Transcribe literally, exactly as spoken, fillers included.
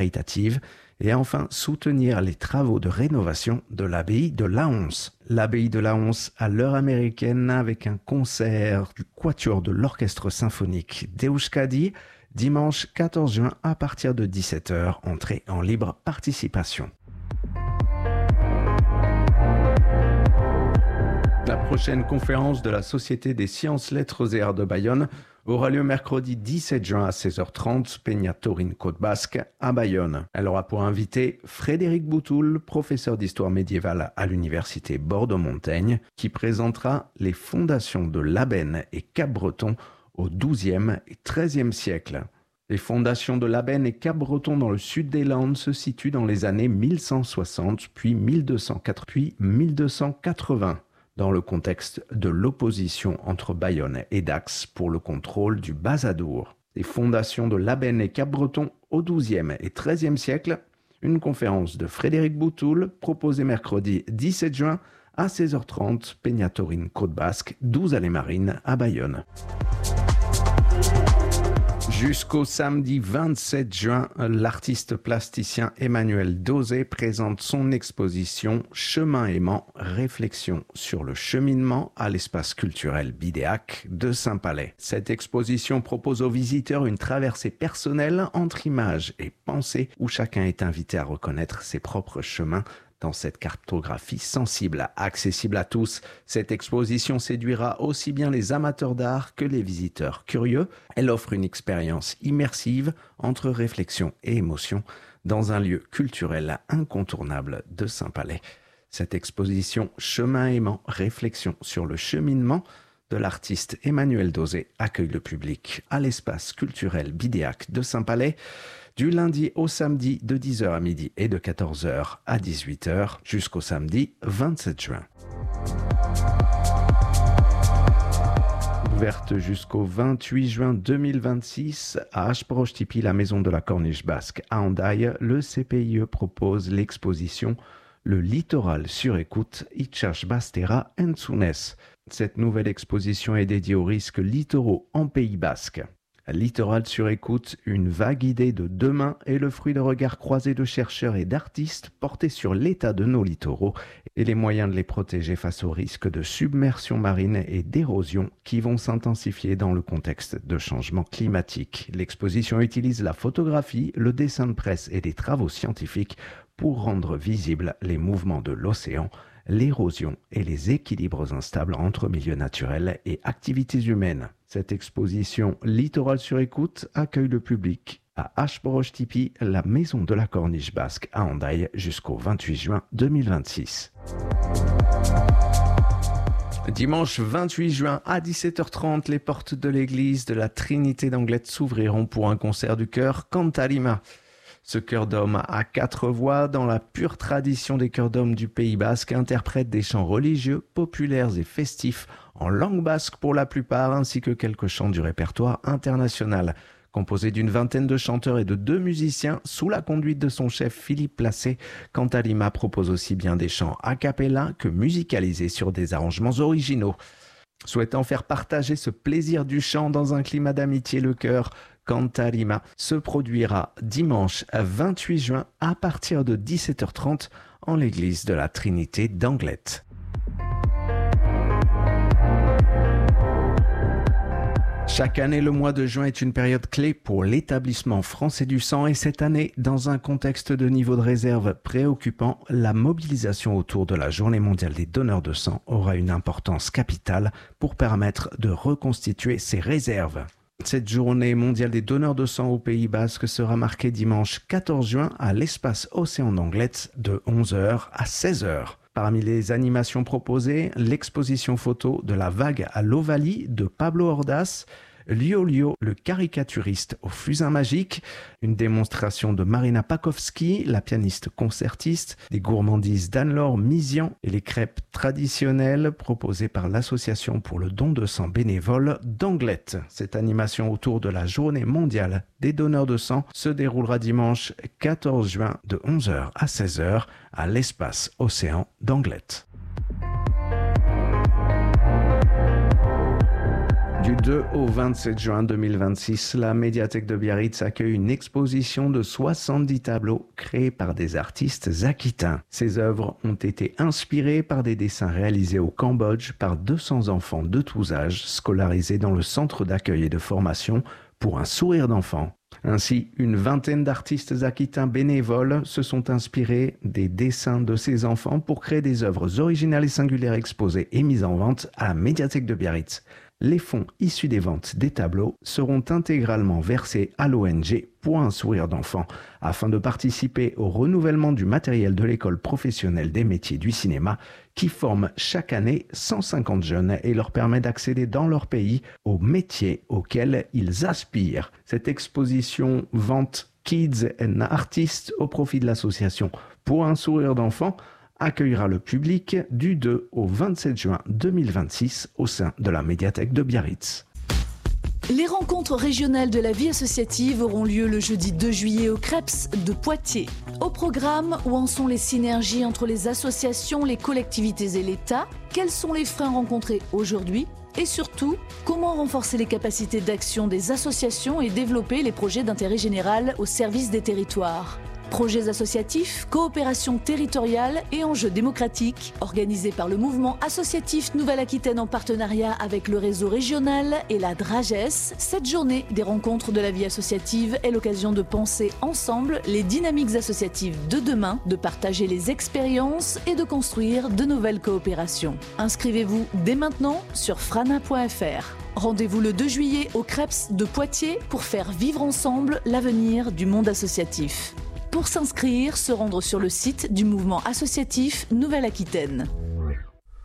caritative et enfin soutenir les travaux de rénovation de l'abbaye de Laons. L'abbaye de Laons à l'heure américaine avec un concert du quatuor de l'orchestre symphonique d'Euskadi, dimanche quatorze juin à partir de dix-sept heures, entrée en libre participation. La prochaine conférence de la Société des sciences, lettres et arts de Bayonne aura lieu mercredi dix-sept juin à seize heures trente, Peña Torín Côte Basque à Bayonne. Elle aura pour invité Frédéric Boutoul, professeur d'histoire médiévale à l'université Bordeaux-Montaigne, qui présentera les fondations de Labenne et Cap-Breton au douzième et treizième siècle. Les fondations de Labenne et Cap-Breton dans le sud des Landes se situent dans les années mille cent soixante, puis mille deux cent quatre, puis mille deux cent quatre-vingts. Dans le contexte de l'opposition entre Bayonne et Dax pour le contrôle du Bas-Adour. Les fondations de Labenne et Cap-Breton au douzième et treizième siècle, une conférence de Frédéric Boutoul proposée mercredi dix-sept juin à seize heures trente, Peña Torín Côte Basque, douze allées Marines à Bayonne. Jusqu'au samedi vingt-sept juin, l'artiste plasticien Emmanuel Dosé présente son exposition Chemin aimant, réflexion sur le cheminement à l'espace culturel Bidéac de Saint-Palais. Cette exposition propose aux visiteurs une traversée personnelle entre images et pensées où chacun est invité à reconnaître ses propres chemins dans cette cartographie sensible, accessible à tous. Cette exposition séduira aussi bien les amateurs d'art que les visiteurs curieux. Elle offre une expérience immersive entre réflexion et émotion dans un lieu culturel incontournable de Saint-Palais. Cette exposition Chemin aimant, réflexion sur le cheminement de l'artiste Emmanuel Dosé accueille le public à l'espace culturel Bidéac de Saint-Palais du lundi au samedi de dix heures à midi et de quatorze heures à dix-huit heures jusqu'au samedi vingt-sept juin. Ouverte jusqu'au vingt-huit juin deux mille vingt-six à Asporostipi, la maison de la Corniche basque à Hendaye, le C P I E propose l'exposition Le littoral sur écoute, Itxas Bastera Entzunez. Cette nouvelle exposition est dédiée aux risques littoraux en Pays basque. Littoral sur écoute, une vague idée de demain est le fruit de regards croisés de chercheurs et d'artistes portés sur l'état de nos littoraux et les moyens de les protéger face aux risques de submersion marine et d'érosion qui vont s'intensifier dans le contexte de changement climatique. L'exposition utilise la photographie, le dessin de presse et des travaux scientifiques pour rendre visibles les mouvements de l'océan, l'érosion et les équilibres instables entre milieux naturels et activités humaines. Cette exposition Littoral sur écoute accueille le public à Asporostipi, la maison de la Corniche basque à Hendaye jusqu'au vingt-huit juin deux mille vingt-six. Dimanche vingt-huit juin à dix-sept heures trente, les portes de l'église de la Trinité d'Anglet s'ouvriront pour un concert du chœur Cantarima. Ce chœur d'hommes à quatre voix, dans la pure tradition des chœurs d'hommes du Pays basque, interprète des chants religieux, populaires et festifs, en langue basque pour la plupart, ainsi que quelques chants du répertoire international. Composé d'une vingtaine de chanteurs et de deux musiciens, sous la conduite de son chef Philippe Placé, Cantarima propose aussi bien des chants a cappella que musicalisés sur des arrangements originaux. Souhaitant faire partager ce plaisir du chant dans un climat d'amitié, le chœur Cantarima se produira dimanche vingt-huit juin à partir de dix-sept heures trente en l'église de la Trinité d'Anglet. Chaque année, le mois de juin est une période clé pour l'établissement français du sang et cette année, dans un contexte de niveau de réserve préoccupant, la mobilisation autour de la Journée mondiale des donneurs de sang aura une importance capitale pour permettre de reconstituer ces réserves. Cette journée mondiale des donneurs de sang au Pays basque sera marquée dimanche quatorze juin à l'espace Océan d'Anglet de onze heures à seize heures. Parmi les animations proposées, l'exposition photo de la vague à l'Ovalie de Pablo Ordaz, Lio Lio, le caricaturiste au fusain magique, une démonstration de Marina Pakowski, la pianiste concertiste, des gourmandises d'Anne-Laure Misian et les crêpes traditionnelles proposées par l'association pour le don de sang bénévole d'Anglet. Cette animation autour de la journée mondiale des donneurs de sang se déroulera dimanche quatorze juin de onze heures à seize heures à l'espace Océan d'Anglet. Du deux au vingt-sept juin deux mille vingt-six, la médiathèque de Biarritz accueille une exposition de soixante-dix tableaux créés par des artistes aquitains. Ces œuvres ont été inspirées par des dessins réalisés au Cambodge par deux cents enfants de tous âges scolarisés dans le centre d'accueil et de formation pour un sourire d'enfant. Ainsi, une vingtaine d'artistes aquitains bénévoles se sont inspirés des dessins de ces enfants pour créer des œuvres originales et singulières exposées et mises en vente à la médiathèque de Biarritz. Les fonds issus des ventes des tableaux seront intégralement versés à l'O N G pour un sourire d'enfant, afin de participer au renouvellement du matériel de l'école professionnelle des métiers du cinéma, qui forme chaque année cent cinquante jeunes et leur permet d'accéder dans leur pays aux métiers auxquels ils aspirent. Cette exposition Vente Kids and Artists au profit de l'association Pour un sourire d'enfant accueillera le public du deux au vingt-sept juin deux mille vingt-six au sein de la médiathèque de Biarritz. Les rencontres régionales de la vie associative auront lieu le jeudi deux juillet au Creps de Poitiers. Au programme, où en sont les synergies entre les associations, les collectivités et l'État? Quels sont les freins rencontrés aujourd'hui? Et surtout, comment renforcer les capacités d'action des associations et développer les projets d'intérêt général au service des territoires? Projets associatifs, coopération territoriale et enjeux démocratiques, organisés par le mouvement associatif Nouvelle-Aquitaine en partenariat avec le réseau régional et la DRAGES, cette journée des rencontres de la vie associative est l'occasion de penser ensemble les dynamiques associatives de demain, de partager les expériences et de construire de nouvelles coopérations. Inscrivez-vous dès maintenant sur frana point f r. Rendez-vous le deux juillet au Creps de Poitiers pour faire vivre ensemble l'avenir du monde associatif. Pour s'inscrire, se rendre sur le site du mouvement associatif Nouvelle-Aquitaine.